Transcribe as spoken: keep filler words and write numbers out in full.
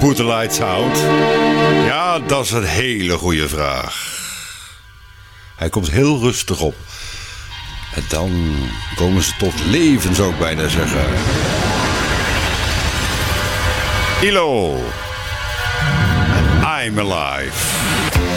Put the lights out? Ja, dat is een hele goede vraag. Hij komt heel rustig op. En dan komen ze tot leven, zou ik bijna zeggen. I L O. I'm alive.